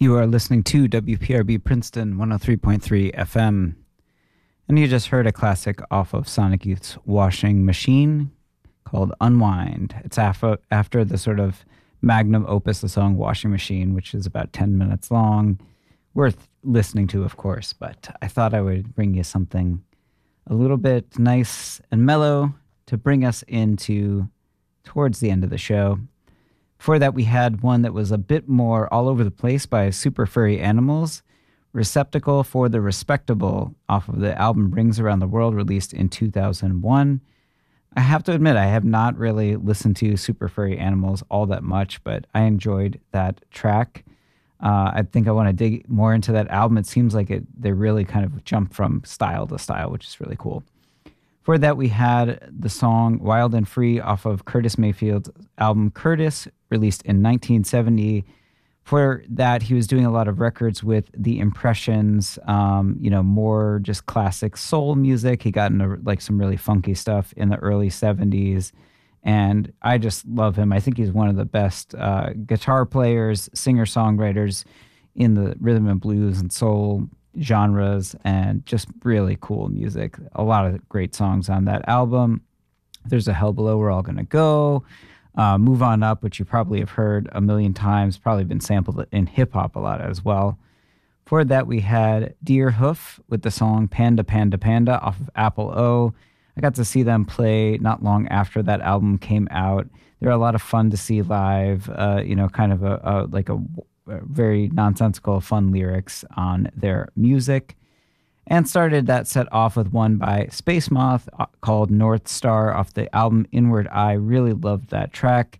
You are listening to WPRB Princeton 103.3 FM. And you just heard a classic off of Sonic Youth's Washing Machine called Unwind. It's after the sort of magnum opus, the song Washing Machine, which is about 10 minutes long. Worth listening to, of course, but I thought I would bring you something a little bit nice and mellow to bring us into towards the end of the show. Before that, we had one that was a bit more all over the place by Super Furry Animals, Receptacle for the Respectable, off of the album Rings Around the World, released in 2001. I have to admit, I have not really listened to Super Furry Animals all that much, but I enjoyed that track. I think I want to dig more into that album. It seems like they really kind of jump from style to style, which is really cool. For that, we had the song Wild and Free off of Curtis Mayfield's album Curtis, released in 1970. For that, he was doing a lot of records with The Impressions, more just classic soul music. He got into some really funky stuff in the early 70s. And I just love him. I think he's one of the best guitar players, singer-songwriters in the rhythm and blues and soul genres, and just really cool music. A lot of great songs on that album. There's a Hell Below, We're All Gonna Go. Move On Up, which you probably have heard a million times, probably been sampled in hip-hop a lot as well. For that, we had Deer Hoof with the song Panda Panda Panda off of Apple O. I got to see them play not long after that album came out. They're a lot of fun to see live, kind of a very nonsensical, fun lyrics on their music. And started that set off with one by Space Moth called North Star off the album Inward Eye. Really loved that track.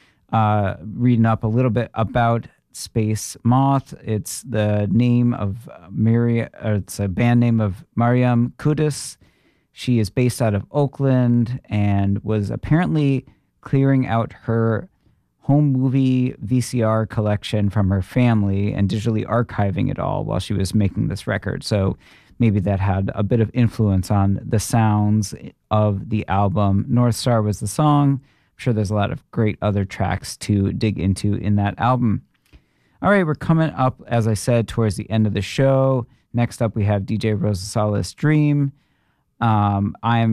Reading up a little bit about Space Moth, it's the name of it's a band name of Mariam Kudus. She is based out of Oakland and was apparently clearing out her home movie VCR collection from her family and digitally archiving it all while she was making this record. So maybe that had a bit of influence on the sounds of the album. North Star was the song. I'm sure there's a lot of great other tracks to dig into in that album. All right, we're coming up, as I said, towards the end of the show. Next up, we have DJ Rosales' Dream. I'm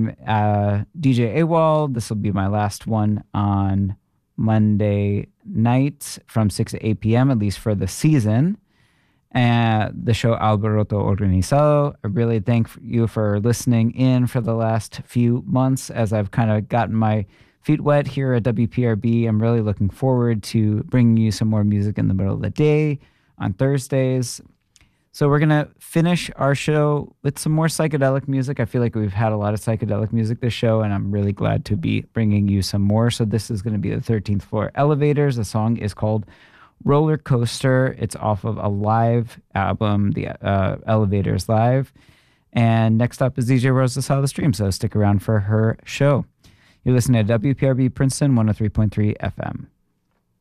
DJ AWOL. This will be my last one on Monday night from 6 to 8 p.m., at least for the season. And the show Alboroto Organizado. I really thank you for listening in for the last few months as I've kind of gotten my feet wet here at WPRB. I'm really looking forward to bringing you some more music in the middle of the day on Thursdays. So we're going to finish our show with some more psychedelic music. I feel like we've had a lot of psychedelic music this show, and I'm really glad to be bringing you some more. So this is going to be the 13th Floor Elevators. The song is called Roller Coaster. It's off of a live album, the Elevators Live. And next up is DJ Rosales' Dream, so stick around for her show. You're listening to WPRB Princeton 103.3 FM.